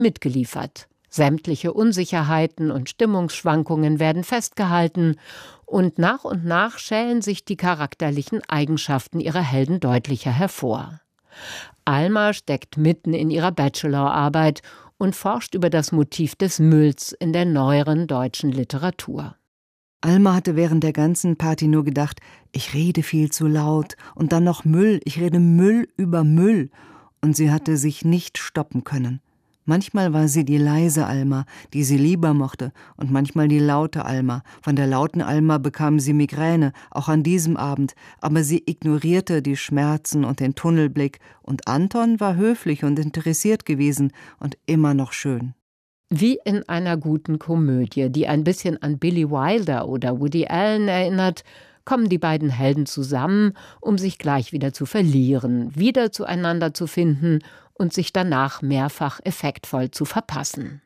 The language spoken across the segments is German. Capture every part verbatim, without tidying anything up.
mitgeliefert. Sämtliche Unsicherheiten und Stimmungsschwankungen werden festgehalten und nach und nach schälen sich die charakterlichen Eigenschaften ihrer Helden deutlicher hervor. Alma steckt mitten in ihrer Bachelorarbeit und forscht über das Motiv des Mülls in der neueren deutschen Literatur. Alma hatte während der ganzen Party nur gedacht, ich rede viel zu laut und dann noch Müll, ich rede Müll über Müll. Und sie hatte sich nicht stoppen können. Manchmal war sie die leise Alma, die sie lieber mochte, und manchmal die laute Alma. Von der lauten Alma bekam sie Migräne, auch an diesem Abend, aber sie ignorierte die Schmerzen und den Tunnelblick, und Anton war höflich und interessiert gewesen und immer noch schön. Wie in einer guten Komödie, die ein bisschen an Billy Wilder oder Woody Allen erinnert, kommen die beiden Helden zusammen, um sich gleich wieder zu verlieren, wieder zueinander zu finden und sich danach mehrfach effektvoll zu verpassen.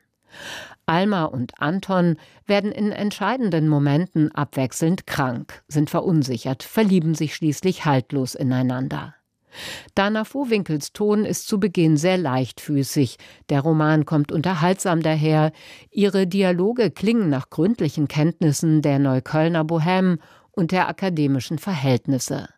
Alma und Anton werden in entscheidenden Momenten abwechselnd krank, sind verunsichert, verlieben sich schließlich haltlos ineinander. Dana Vohwinkels Ton ist zu Beginn sehr leichtfüßig, der Roman kommt unterhaltsam daher, ihre Dialoge klingen nach gründlichen Kenntnissen der Neuköllner Bohème und der akademischen Verhältnisse.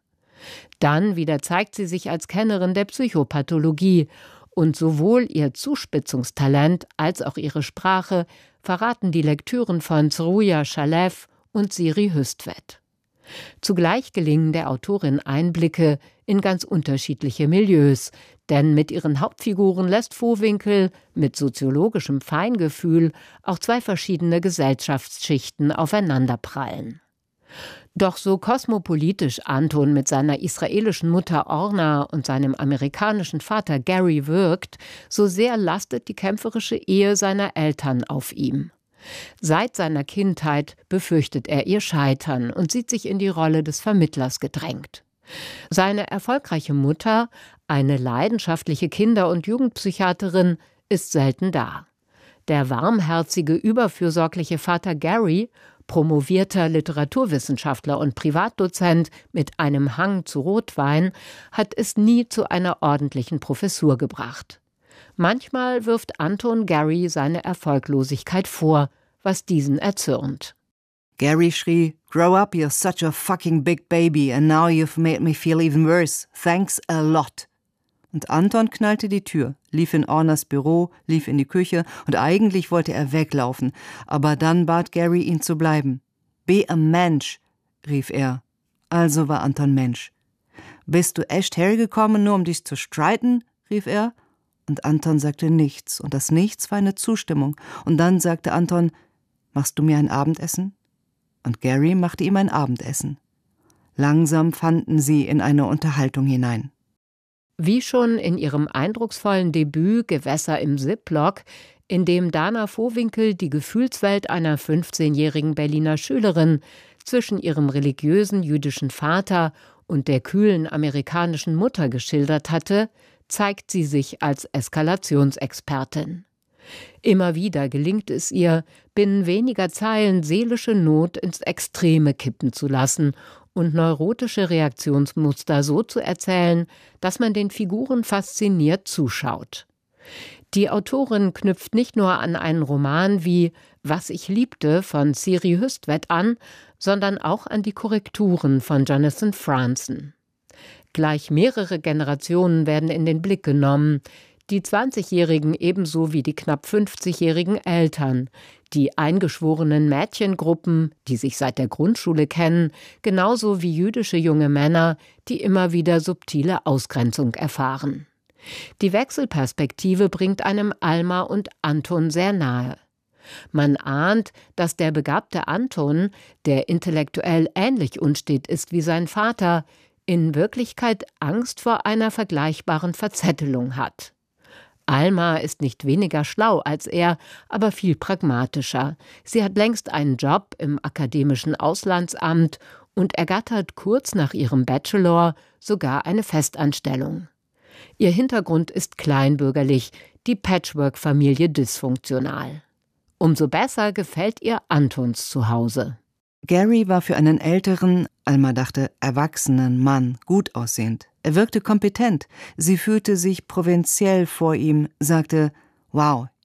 Dann wieder zeigt sie sich als Kennerin der Psychopathologie und sowohl ihr Zuspitzungstalent als auch ihre Sprache verraten die Lektüren von Zruja Shalev und Siri Hüstvedt. Zugleich gelingen der Autorin Einblicke in ganz unterschiedliche Milieus, denn mit ihren Hauptfiguren lässt Vohwinkel mit soziologischem Feingefühl auch zwei verschiedene Gesellschaftsschichten aufeinanderprallen. Doch so kosmopolitisch Anton mit seiner israelischen Mutter Orna und seinem amerikanischen Vater Gary wirkt, so sehr lastet die kämpferische Ehe seiner Eltern auf ihm. Seit seiner Kindheit befürchtet er ihr Scheitern und sieht sich in die Rolle des Vermittlers gedrängt. Seine erfolgreiche Mutter, eine leidenschaftliche Kinder- und Jugendpsychiaterin, ist selten da. Der warmherzige, überfürsorgliche Vater Gary, promovierter Literaturwissenschaftler und Privatdozent mit einem Hang zu Rotwein, hat es nie zu einer ordentlichen Professur gebracht. Manchmal wirft Anton Gary seine Erfolglosigkeit vor, was diesen erzürnt. Gary schrie, "Grow up, you're such a fucking big baby and now you've made me feel even worse. Thanks a lot." Und Anton knallte die Tür, lief in Ornas Büro, lief in die Küche und eigentlich wollte er weglaufen, aber dann bat Gary, ihn zu bleiben. "Be a Mensch", rief er. Also war Anton Mensch. "Bist du echt hergekommen, nur um dich zu streiten?" rief er. Und Anton sagte nichts, und das Nichts war eine Zustimmung. Und dann sagte Anton, "Machst du mir ein Abendessen?" Und Gary machte ihm ein Abendessen. Langsam fanden sie in eine Unterhaltung hinein. Wie schon in ihrem eindrucksvollen Debüt Gewässer im Ziplock, in dem Dana Vohwinkel die Gefühlswelt einer fünfzehnjährigen Berliner Schülerin zwischen ihrem religiösen jüdischen Vater und der kühlen amerikanischen Mutter geschildert hatte, zeigt sie sich als Eskalationsexpertin. Immer wieder gelingt es ihr, binnen weniger Zeilen seelische Not ins Extreme kippen zu lassen und neurotische Reaktionsmuster so zu erzählen, dass man den Figuren fasziniert zuschaut. Die Autorin knüpft nicht nur an einen Roman wie »Was ich liebte« von Siri Hüstvedt an, sondern auch an die Korrekturen von Jonathan Franzen. Gleich mehrere Generationen werden in den Blick genommen, die zwanzigjährigen ebenso wie die knapp fünfzigjährigen Eltern, die eingeschworenen Mädchengruppen, die sich seit der Grundschule kennen, genauso wie jüdische junge Männer, die immer wieder subtile Ausgrenzung erfahren. Die Wechselperspektive bringt einem Alma und Anton sehr nahe. Man ahnt, dass der begabte Anton, der intellektuell ähnlich unstet ist wie sein Vater, in Wirklichkeit Angst vor einer vergleichbaren Verzettelung hat. Alma ist nicht weniger schlau als er, aber viel pragmatischer. Sie hat längst einen Job im akademischen Auslandsamt und ergattert kurz nach ihrem Bachelor sogar eine Festanstellung. Ihr Hintergrund ist kleinbürgerlich, die Patchwork-Familie dysfunktional. Umso besser gefällt ihr Antons Zuhause. Gary war für einen älteren, Alma dachte, erwachsenen Mann gut aussehend. Er wirkte kompetent. Sie fühlte sich provinziell vor ihm, sagte, "Wow,